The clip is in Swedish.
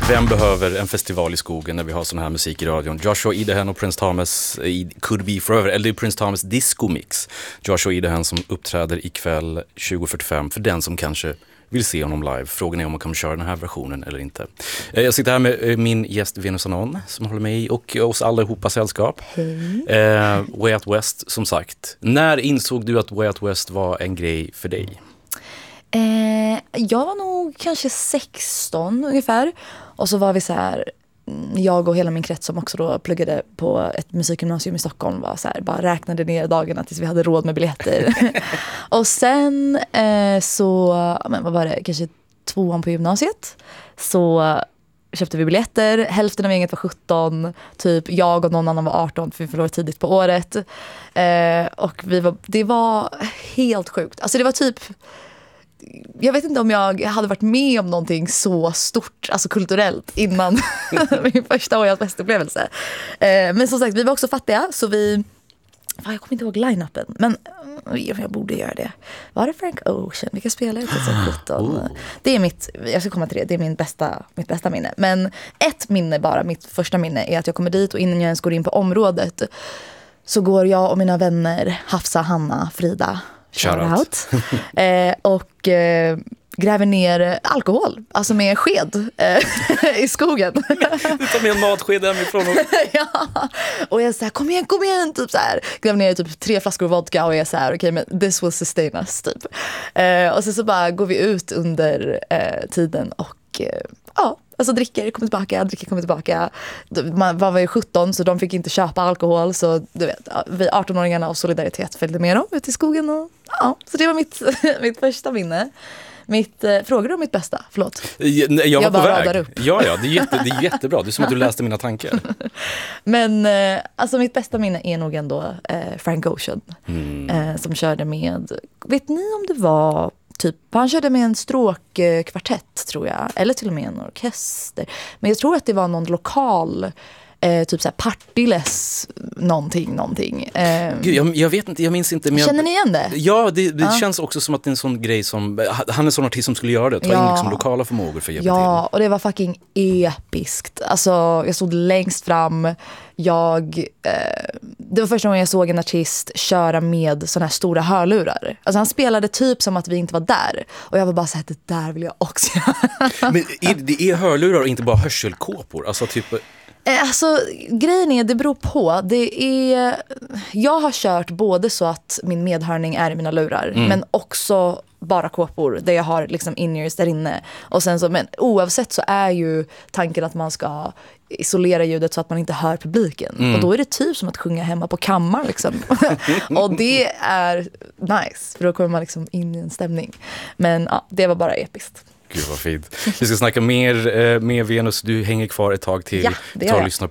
Vem behöver en festival i skogen när vi har sån här musik i radion? Joshua Idahan och Prince Thomas i Could Be Forever, eller Prince Thomas Disco Mix. Joshua Idahan som uppträder ikväll 20:45 för den som kanske vill se honom live. Frågan är om man kan köra den här versionen eller inte. Jag sitter här med min gäst Venus Anon som håller med och oss allihopa sällskap. Way Out West, som sagt. När insåg du att Way Out West var en grej för dig? Jag var nog kanske 16 ungefär. Och så var vi så här, jag och hela min krets som också då pluggade på ett musikgymnasium i Stockholm var så här, bara räknade ner dagarna tills vi hade råd med biljetter. Och sen vad var det, kanske 2:an på gymnasiet, så köpte vi biljetter. Hälften av gänget var 17, typ jag och någon annan var 18 för vi förlorade tidigt på året. Och det var helt sjukt. Alltså det var typ, jag vet inte om jag hade varit med om någonting så stort, alltså kulturellt, innan min första Way Out West-upplevelse. Men som sagt, vi var också fattiga, så jag kommer inte ihåg line-upen, men jag borde göra det. Var det Frank Ocean? Vilka spelare 2017? Det är jag ska komma till det, det är mitt bästa minne. Men ett minne bara, mitt första minne, är att jag kommer dit och innan jag ens går in på området så går jag och mina vänner, Hafsa, Hanna, Frida, shoutout. Och gräver ner alkohol, alltså med sked i skogen. Du tar med en matsked hemifrån. Ja. Och jag är så här, kom igen, typ så här. Gräver ner typ 3 flaskor vodka och jag är så här, okej, men this will sustain us, typ. Och så bara går vi ut under tiden och alltså dricker kommer tillbaka. Man var ju 17 så de fick inte köpa alkohol, så du vet, vi 18-åringarna av solidaritet följde med dem ut i skogen och så det var mitt första minne. Frågar du om mitt bästa? Förlåt. Jag var på väg. Upp. Ja, det är jättebra. Det är som att du läste mina tankar. Men alltså mitt bästa minne är nog ändå Frank Ocean. Som körde med, vet ni om det var typ, han körde med en stråkkvartett tror jag, eller till och med en orkester. Men jag tror att det var någon lokal typ så här Partiles någonting. Gud, jag vet inte, jag minns inte. Men känner ni igen det? Ja, det känns också som att det är en sån grej som, han är en sån artist som skulle göra det. Ta in liksom lokala förmågor för att hjälpa till. Ja, och det var fucking episkt. Alltså, jag stod längst fram. Det var första gången jag såg en artist köra med såna här stora hörlurar. Alltså han spelade typ som att vi inte var där. Och jag var bara så här, det där vill jag också göra. Men det är hörlurar och inte bara hörselkåpor? Alltså typ... Alltså grejen är, det beror på. Jag har kört både så att min medhörning är i mina lurar, men också bara kåpor där jag har liksom in-ears där inne. Och sen så, men oavsett så är ju tanken att man ska isolera ljudet så att man inte hör publiken. Och då är det typ som att sjunga hemma på kammaren liksom. Och det är nice, för då kommer man liksom in i en stämning. Men ja, det var bara episkt. Gud vad fint. Vi ska snacka mer med Venus. Du hänger kvar ett tag till. Ja, vi tar och lyssnar